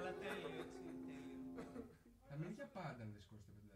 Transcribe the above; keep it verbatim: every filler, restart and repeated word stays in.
Αλλά τέλειο, έτσι, τέλειο. Θα μείνει για πάντα αν δεν σηκώσει το πέντε